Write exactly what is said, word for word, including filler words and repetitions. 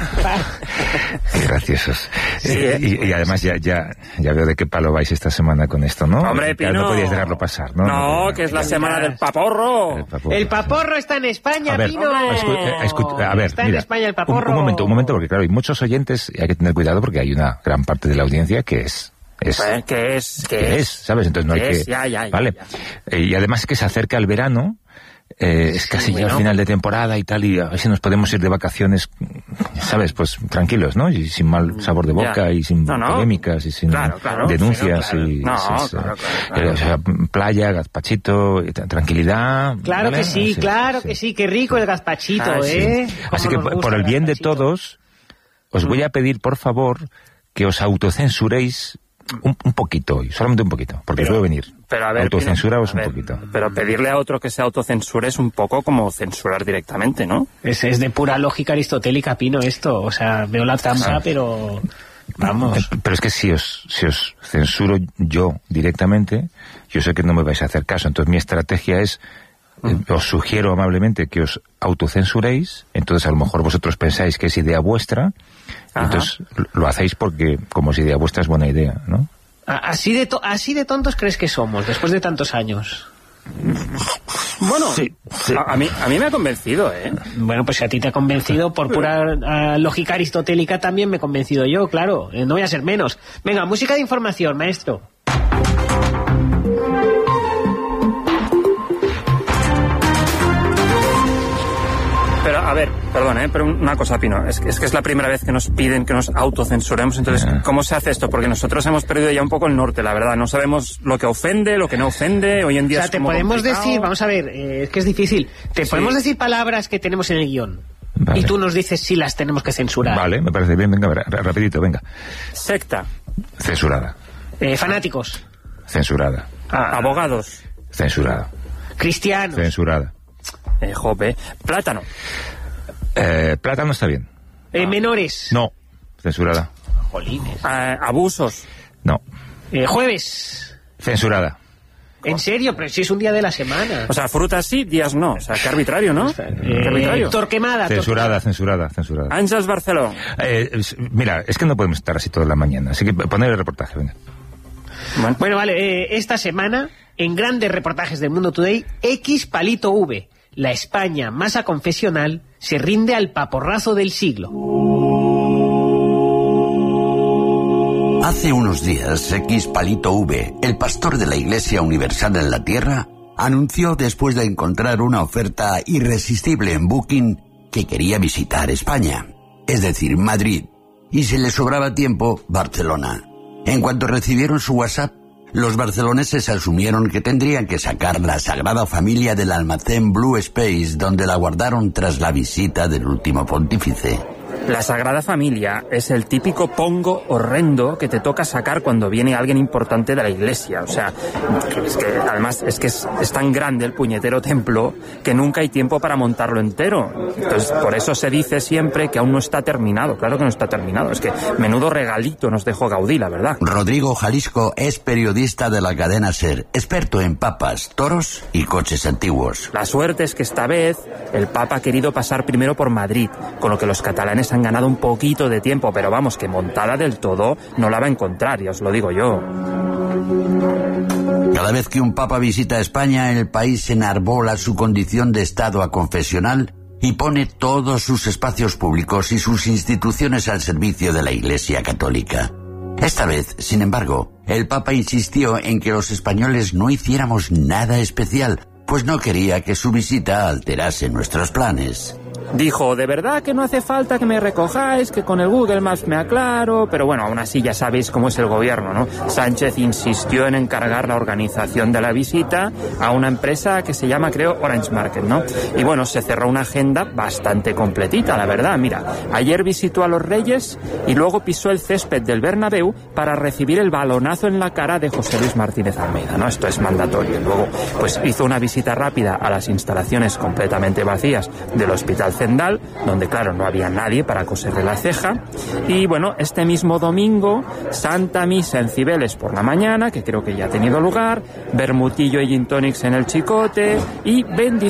Qué graciosos. Sí, eh, y, y además ya, ya, ya veo de qué palo vais esta semana con esto, ¿no? Hombre, Claro, Pino. no podíais dejarlo pasar, ¿no? No, No, que es la semana del paporro. El paporro, El paporro está en España, A ver, Pino. escu- eh, escu- a ver, está en mira, España el un, paporro. un momento, un momento, porque claro, hay muchos oyentes, y hay que tener cuidado porque hay una gran parte de la audiencia que es... es Pues, ¿qué es? ¿Qué que es? es, ¿sabes? Entonces no hay ¿Qué que... es? Ya, ya, ya, vale. ya. Eh, y además que se acerca el verano, eh, es casi ya bueno. el final de temporada y tal, y a ver si nos podemos ir de vacaciones, ¿sabes? Pues tranquilos, ¿no? Y sin mal sabor de boca, Ya. y sin No, no. polémicas, y sin Claro, claro, denuncias, sí, no, claro. y... No, sí, sí. claro, claro, Eh, claro. o sea, playa, gazpachito, y tra- tranquilidad... Claro ¿vale? que sí, Sí, claro sí. que sí, qué rico el gazpachito, Ah, sí. ¿eh? Así que Cómo nos por gusta el bien de gazpachito. todos, os voy a pedir, por favor, que os autocensuréis un, un poquito hoy, solamente un poquito, porque Pero- puedo venir. Pero a ver, Autocensuraos Pino, a un ver, poquito. Pero pedirle a otro que se autocensure es un poco como censurar directamente, ¿no? Es, es de pura lógica aristotélica, Pino, esto. O sea, veo la trampa, Ah. pero... Vamos. Eh, Pero es que si os, si os censuro yo directamente, yo sé que no me vais a hacer caso. Entonces mi estrategia es, eh, os sugiero amablemente que os autocensuréis, entonces a lo mejor vosotros pensáis que es idea vuestra, Ajá. entonces lo- lo hacéis porque como es idea vuestra es buena idea, ¿no? A- Así de, to- así de tontos crees que somos, después de tantos años. Bueno, Sí, sí. A, a mí, a mí me ha convencido, ¿eh? Bueno, pues si a ti te ha convencido, por pura ah, lógica aristotélica también me he convencido yo, claro. Eh, no voy a ser menos. Venga, música de información, maestro. Pero, a ver, perdón, ¿eh? Pero una cosa, Pino, es, que- es que es la primera vez que nos piden que nos autocensuremos, entonces, Ya. ¿cómo se hace esto? Porque nosotros hemos perdido ya un poco el norte, la verdad, no sabemos lo que ofende, lo que no ofende, hoy en O día sea, es te como podemos complicado. decir, vamos a ver, eh, es que es difícil. Te Sí. podemos decir palabras que tenemos en el guión. Vale. Y tú nos dices si las tenemos que censurar. Vale, me parece bien, venga, ra- rapidito, venga. Secta, Censurada, Eh, fanáticos. censurada, Ah, abogados, censurada, cristianos. censurada. eh, jope, plátano, Eh, plátano está bien. eh, menores. No, censurada. Jolines. eh, abusos, No, Eh, jueves. censurada. ¿En serio? Pero si es un día de la semana. o sea, frutas sí, días no, o sea, qué arbitrario, ¿no? Qué Eh, arbitrario. Torquemada. Censurada, censurada, censurada. Ángels Barceló, Eh, es- mira, es que no podemos estar así toda la mañana, así que poner el reportaje, venga. bueno, Bueno, vale, eh, esta semana, en grandes reportajes del Mundo Today, X palito V, la España masa confesional, se rinde al paporrazo del siglo. Hace unos días, X Palito V, el pastor de la Iglesia Universal en la Tierra, anunció después de encontrar una oferta irresistible en Booking que quería visitar España, es decir, Madrid, y si le sobraba tiempo, Barcelona. En cuanto recibieron su WhatsApp, los barceloneses asumieron que tendrían que sacar la Sagrada Familia del almacén Blue Space, donde la guardaron tras la visita del último pontífice. la Sagrada Familia es el típico pongo horrendo que te toca sacar cuando viene alguien importante de la iglesia. O sea, es que además es que es, es tan grande el puñetero templo que nunca hay tiempo para montarlo entero. Entonces, por eso se dice siempre que aún no está terminado. Claro que no está terminado. Es que menudo regalito nos dejó Gaudí, la verdad. Rodrigo Jalisco es periodista de la cadena SER, experto en papas, toros y coches antiguos. La suerte es que esta vez el Papa ha querido pasar primero por Madrid, con lo que los catalanes han ganado un poquito de tiempo, pero vamos, que montada del todo no la va a encontrar, ya os lo digo yo. Cada vez que un papa visita España, el país enarbola su condición de estado aconfesional y pone todos sus espacios públicos y sus instituciones al servicio de la Iglesia Católica. Esta vez, sin embargo, el Papa insistió en que los españoles no hiciéramos nada especial, pues no quería que su visita alterase nuestros planes. Dijo, de verdad que no hace falta que me recojáis, que con el Google Maps me aclaro, pero bueno, aún así ya sabéis cómo es el gobierno, ¿no? Sánchez insistió en encargar la organización de la visita a una empresa que se llama, creo, Orange Market, ¿no? Y bueno, se cerró una agenda bastante completita, la verdad. Mira, ayer visitó a los Reyes y luego pisó el césped del Bernabéu para recibir el balonazo en la cara de José Luis Martínez Almeida, ¿no? Esto es mandatorio. Luego, pues hizo una visita rápida a las instalaciones completamente vacías del Hospital Zendal, donde claro no había nadie para coserle la ceja. Y bueno, este mismo domingo, Santa Misa en Cibeles por la mañana, que creo que ya ha tenido lugar, bermutillo y gin tonics en el Chicote y bendición